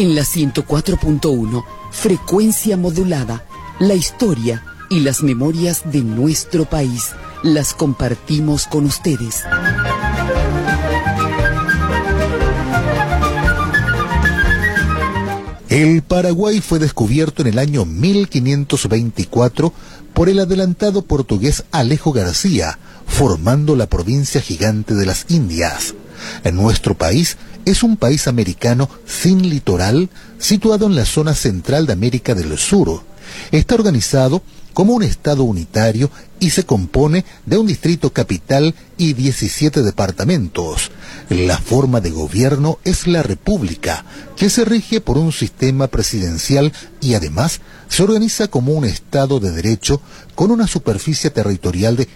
En la 104.1, frecuencia modulada, la historia y las memorias de nuestro país las compartimos con ustedes. El Paraguay fue descubierto en el año 1524 por el adelantado portugués Alejo García, formando la provincia gigante de las Indias. En nuestro país es un país americano sin litoral, situado en la zona central de América del Sur. Está organizado como un estado unitario y se compone de un distrito capital y 17 departamentos. La forma de gobierno es la república, que se rige por un sistema presidencial y además se organiza como un estado de derecho con una superficie territorial de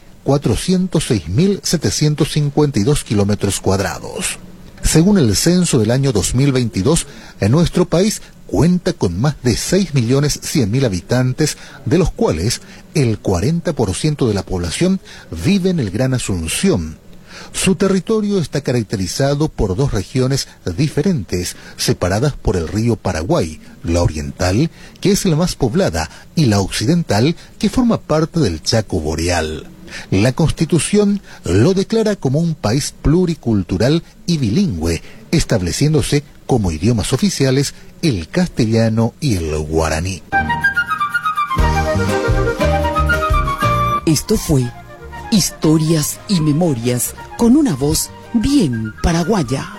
406.752 kilómetros cuadrados. Según el censo del año 2022, en nuestro país cuenta con más de 6.100.000 habitantes, de los cuales el 40% de la población vive en el Gran Asunción. Su territorio está caracterizado por dos regiones diferentes, separadas por el río Paraguay, la oriental, que es la más poblada, y la occidental, que forma parte del Chaco Boreal. La Constitución lo declara como un país pluricultural y bilingüe, estableciéndose como idiomas oficiales el castellano y el guaraní. Esto fue Historias y Memorias con una voz bien paraguaya.